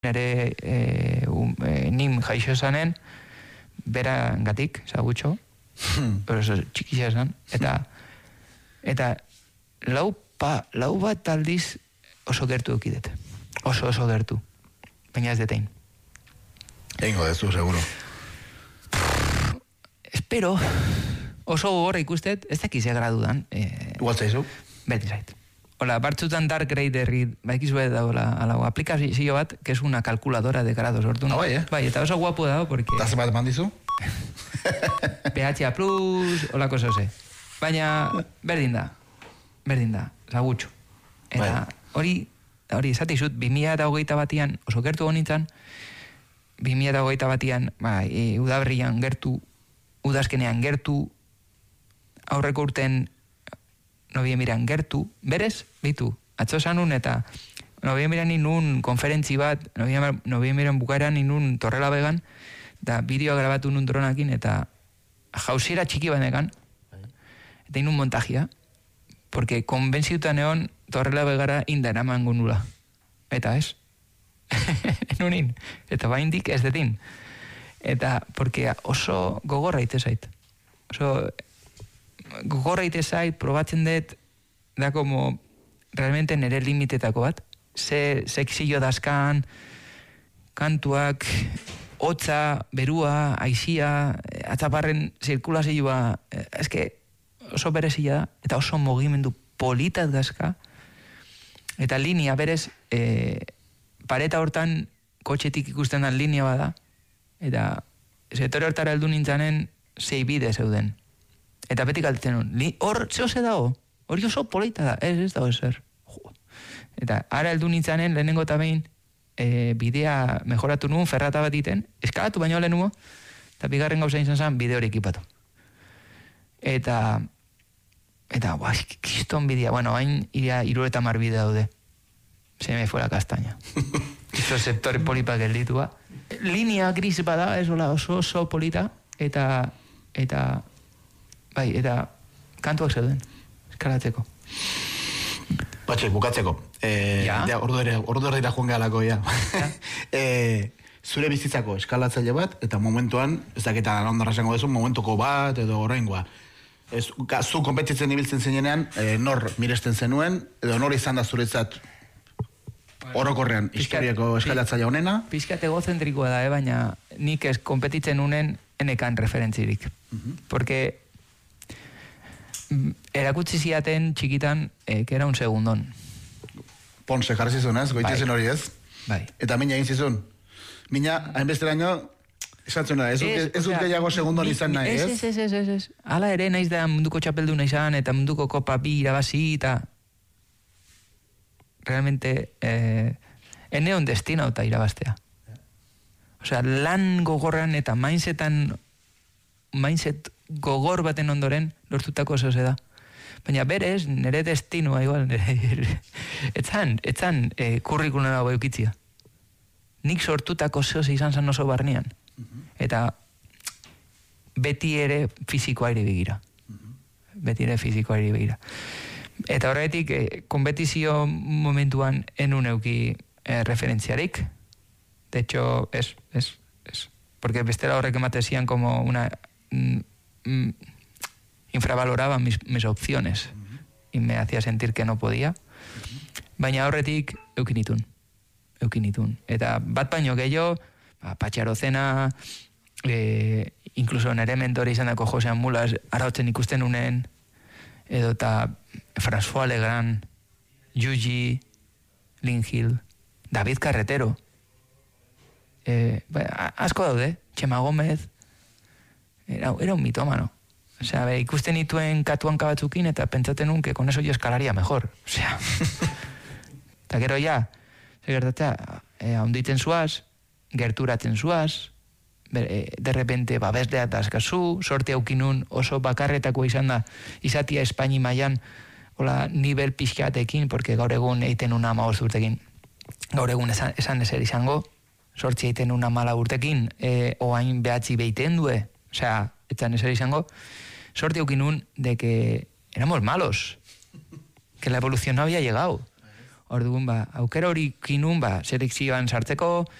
nere nim jaixo zanen, bera gatik, zagutxo, txikisa esan, eta lau bat aldiz oso gertu eukidet. Oso gertu. Baina ez detein. Eingo dezu, seguro. Espero, oso gogorra ikustet, ez dakize gradudan. Igual zaizu? Beti zait. Hola, batzutan Dark Grade baikizue dagoela aplikazio bat, que es una calculadora de grados ordu. Bai, eta oso guapo dago, porque... Eta zenbat mandizu? PHA plus, holako zose. Baina, berdin da, zagutxo. Eta hori esate izut, 2008 batian, oso gertu honintzan, 2008 batian, udaberrian gertu, udazkenean gertu, aurreko urten noviembiran gertu, berez, bitu, atzo zanun eta noviembiran inun konferentzi bat, noviembiran bukaeran inun Torrela Began, da bideoa grabatu nun dronakin, eta jauziera txiki banekan, eta inun montajia, porque konbentziutan egon Torrela Begara indara mango nula. Eta ez? Nunin. Eta baindik ez detin. Eta, porque oso gogorra itezait. Oso gogorra itezait, probatzen dut, da como realmente nere limitetako bat. Ze sekzio dazkan, kantuak, hotza, berua, aizia, atzaparren zirkulazioa, eske oso berezia da, eta oso mugimendu politat dazka, eta linea berez, pareta hortan kotxetik ikusten dan linea bada, eta setore hortara heldu nintzanen 6 bide zeuden. Eta beti galtzen nun, hor zehose dago, hori oso polita da, ez dago ezer. Eta ara heldu nintzanen lehenengo eta behin, bidea mejoratu nuen, ferrata bat iten, eskalatu baino lehenuo, eta bigarren gauza izan zen, bide hori ekipatu. Eta, kiston bidea, bueno, hain iruretan bide daude. Se me fue la castaña. Izo sektore polipa gelditua. Linea gris bada, ez oso polita, eta kantuak zeuden, eskalatzeko. Batxe, bukatzeko. Ordu erdira joan gehalako, ja. Zure bizitzako eskalatzaile bat, eta momentuan, ez daketan ondorra esango dezu, momentuko bat, edo horrengoa. Zu konpetitzen ibiltzen zenean, nor miresten zenuen, edo nor izan da zuretzat orokorrean historiako eskalatzaile honena? Pizkat egozentrikoa da, baina nik ez konpetitzen unen enekan referentzirik. Porque erakutsi ziaten txikitan, que era un segundon. Ponce jarri zizun, ez? Goitizen hori, ez? Bai. Eta mina egin zizun. Mina, hainbesteraino, esatzen da, ez dut gehiago segundon izan nahi, ez? Ez. Hala ere, naiz da munduko txapelduna izan, eta munduko kopa bi irabazi, eta realmente eneon destina eta irabaztea. Osea, lan gogorran eta mindset gogor baten ondoren lortutako zehose da. Baina berez, nire destinua igual, etzan kurrikuluna baukitzia. Nik sortutako zehose izan zan oso barnean. Eta beti ere fizikoari begira. Eta horretik, konpetizio momentuan enun euki referentziarik. De hecho, es. Porque bestela horrek ematezian como una... infravaloraba mis opciones. Y me hacía sentir que no podía. Baina horretik eukinitun. Eta bat baino gehiago, Patxarozena, incluso nere mentore izan dako Josean Mulas, arautzen ikusten unen, edo eta François Legrand, Yuji, Lynn Hill, David Carretero, asko daude, Txema Gómez, era un mitómano. O sea, ikusten ituen katuan kabatzukin eta pentsaten nun que con eso yo escalaria mejor. O sea, eta gero ja, segertatzea, haunditen zuaz, gerturatzen zuaz, de repente babesleat dazkazu, sorte aukinun oso bakarretako izan da, izatia Espaini mailan, hola, nivel pixkatekin, porque gaur egun eiten una 15 urtekin, gaur egun esan ezer izango, sortzi eiten una 14 urtekin, oain behatzi behiten due, osea, etzan ezer izango, sorte aukinun de que éramos malos, que la evolución no había llegado. Orduan, aukera hori kinun, selekzioan sartzeko,